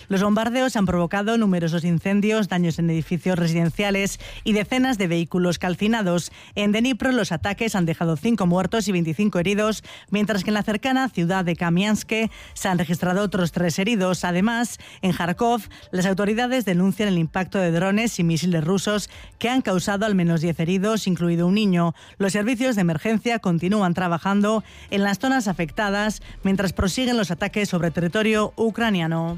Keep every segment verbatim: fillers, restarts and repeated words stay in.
Los bombardeos han provocado numerosos incendios, daños en edificios residenciales y decenas de vehículos calcinados. En Dnipro los ataques han dejado cinco muertos y veinticinco heridos, mientras que en la cercana ciudad de Kamiansk se han registrado otros tres heridos. Además, en Kharkov, las autoridades denuncian el impacto de drones y misiles rusos que han causado al menos diez heridos, incluido un niño. Los servicios de emergencia continúan trabajando en las zonas afectadas mientras prosiguen los ataques sobre territorio ucraniano.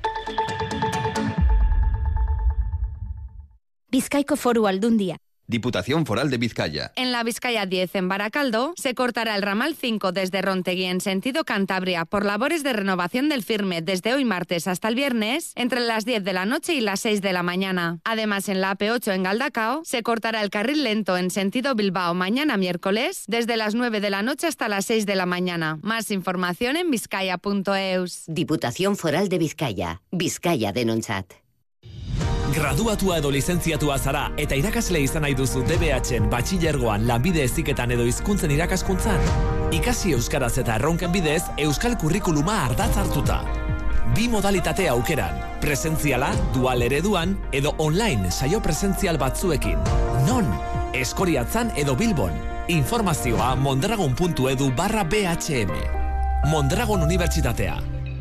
Bizkaiko Foru Aldundia. Diputación Foral de Vizcaya. En la Vizcaya diez, en Baracaldo, se cortará el ramal cinco desde Rontegui en sentido Cantabria por labores de renovación del firme desde hoy martes hasta el viernes entre las diez de la noche y las seis de la mañana. Además, en la A P ocho en Galdacao se cortará el carril lento en sentido Bilbao mañana miércoles desde las nueve de la noche hasta las seis de la mañana. Más información en bizkaia punto eus. Diputación Foral de Vizcaya. Vizcaya denontzat. Graduatua edo lizentziatua zara eta irakasle izan nahi duzu D B H-en batxilergoan, lanbide heziketan edo hizkuntzen irakaskuntzan. Ikasi euskaraz eta erronken bidez euskal kurrikuluma ardatz hartuta. Bi modalitate aukeran, presentziala, dual ereduan edo online saio presentzial batzuekin. Non? Eskoriatzan edo Bilbon. Informazioa mondragon puntu edu barra B H M. Mondragon Unibertsitatea.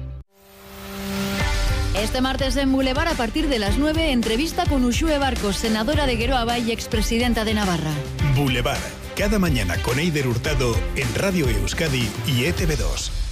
Este martes en Boulevard, a partir de las nueve, entrevista con Uxue Barcos, senadora de Geroa Bai y expresidenta de Navarra. Boulevard, cada mañana con Eider Hurtado en Radio Euskadi y E T V dos.